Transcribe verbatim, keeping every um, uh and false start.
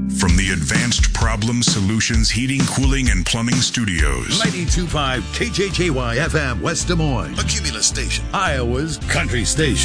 From the Advanced Problem Solutions Heating, Cooling, and Plumbing Studios. ninety-two point five K J K Y F M, West Des Moines. A Cumulus station. Iowa's country station.